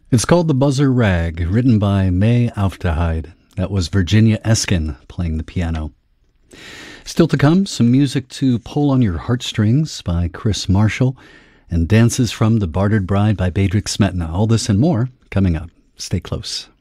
It's called The Buzzer Rag, written by May Aufderheide. That was Virginia Eskin playing the piano. Still to come, some music to pull on your heartstrings by Chris Marshall and Dances from the Bartered Bride by Bedřich Smetana. All this and more coming up. Stay close.